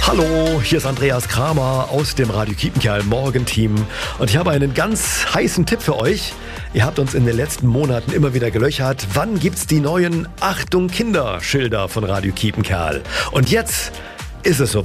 Hallo, hier ist Andreas Kramer aus dem Radio Kiepenkerl Morgenteam und ich habe einen ganz heißen Tipp für euch. Ihr habt uns in den letzten Monaten immer wieder gelöchert. Wann gibt's die neuen Achtung Kinder Schilder von Radio Kiepenkerl? Und jetzt ist es so.